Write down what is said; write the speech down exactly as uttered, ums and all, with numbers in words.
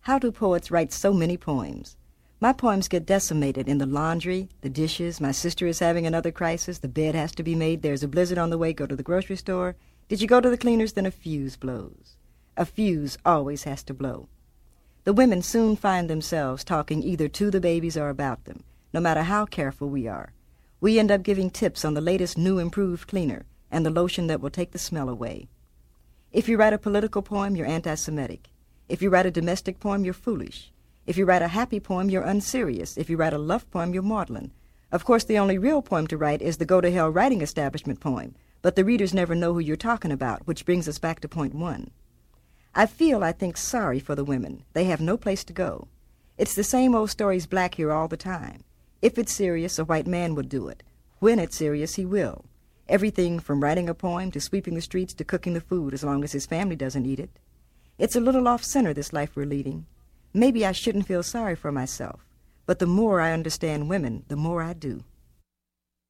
How do poets write so many poems? My poems get decimated in the laundry, the dishes, my sister is having another crisis, the bed has to be made, there's a blizzard on the way, go to the grocery store. Did you go to the cleaners? Then a fuse blows. A fuse always has to blow. The women soon find themselves talking either to the babies or about them, no matter how careful we are. We end up giving tips on the latest new improved cleaner and the lotion that will take the smell away. If you write a political poem, you're anti-Semitic. If you write a domestic poem, you're foolish. If you write a happy poem, you're unserious. If you write a love poem, you're maudlin. Of course, the only real poem to write is the go-to-hell writing establishment poem, but the readers never know who you're talking about, which brings us back to point one. I feel, I think, sorry for the women. They have no place to go. It's the same old stories black hear all the time. If it's serious, a white man will do it. When it's serious, he will. Everything from writing a poem to sweeping the streets to cooking the food, as long as his family doesn't eat it. It's a little off-center, this life we're leading. Maybe I shouldn't feel sorry for myself, but the more I understand women, the more I do.